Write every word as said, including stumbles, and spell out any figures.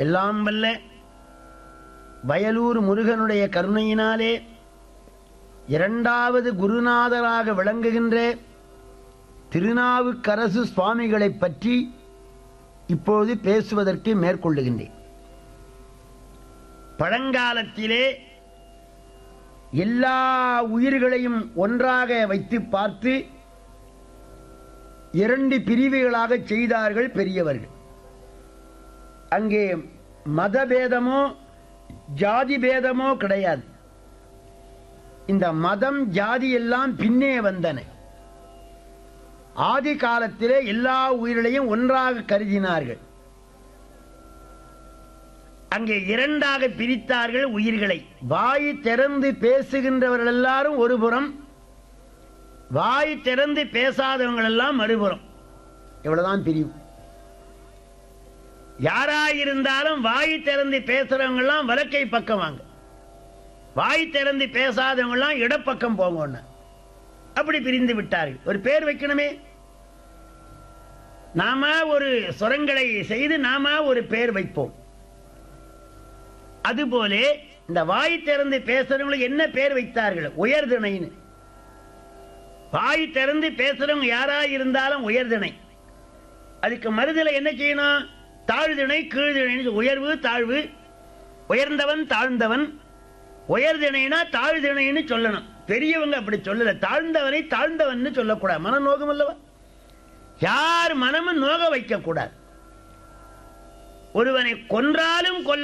எல்லாம் வல்ல வயலூர் முருகனுடைய கருணையினாலே இரண்டாவது குருநாதராக விளங்குகின்ற திருநாவுக்கரசு சுவாமிகளை பற்றி இப்போது பேசுவதற்கு மேற்கொள்ளுகின்றேன். பழங்காலத்திலே எல்லா உயிர்களையும் ஒன்றாக வைத்து பார்த்து இரண்டு பிரிவுகளாக செய்தார்கள் பெரியவர்கள். அங்கே மதபேதமோ ஜாதி பேதமோ கிடையாது. இந்த மதம் ஜாதி எல்லாம் பின்னே வந்தன. ஆதி காலத்திலே எல்லா உயிர்களையும் ஒன்றாக கருதினார்கள். அங்கே இரண்டாக பிரித்தார்கள் உயிர்களை. வாய் திறந்து பேசுகின்றவர்கள் எல்லாரும் ஒரு புறம், வாய் திறந்து பேசாதவங்கள் எல்லாம் மறுபுறம். இவ்வளவுதான் பிரிவு. யாராயிருந்தாலும் வாய் திறந்து பேசுறவங்க எல்லாம் வலக்கை பக்கம் வாங்க, வாய் திறந்து பேசாதவங்க எல்லாம் இடப்பக்கம் போங்க. அப்படி பிரிந்து விட்டார்கள். ஒரு பேர் வைக்கணுமே. நாம ஒரு சுரங்களை செய்து நாம ஒரு பேர் வைப்போம். அதுபோல இந்த வாய் திறந்து பேசுறவங்களுக்கு என்ன பேர் வைத்தார்கள்? உயர்திணைன்னு. வாய் திறந்து பேசுறவங்க யாரா இருந்தாலும் உயர்திணை. அதுக்கு மறுதலை என்ன செய்யணும்? தாழ்திணை கீழ்திணை. உயர்வு தாழ்வு, உயர்ந்தவன் தாழ்ந்தவன். உயர்திணைனா தாழ்திணைன்னு சொல்லணும். பெரியவங்க அப்படி சொல்லல. தாழ்ந்தவனை தாழ்ந்தவன் சொல்லக்கூடாது. மன நோகம் அல்லவா? யார் மனமும் நோக வைக்க கூடாது. ஒருவனை கொன்றாலும் கொல்ல